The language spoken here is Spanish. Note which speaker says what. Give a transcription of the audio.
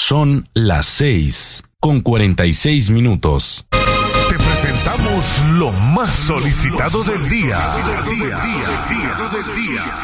Speaker 1: Son las 6:46.
Speaker 2: Te presentamos lo más solicitado del día.